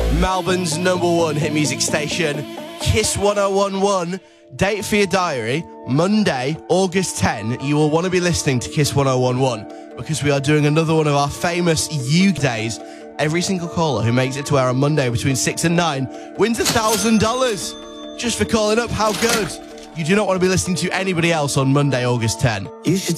Melbourne's #1 hit music station, Kiss 1011. Date for your diary, Monday, August 10. You will want to be listening to Kiss 1011 because we are doing another one of our famous You Days. Every single caller who makes it to air on Monday between 6 and 9 wins $1,000 just for calling up. How good? You do not want to be listening to anybody else on Monday, August 10. You should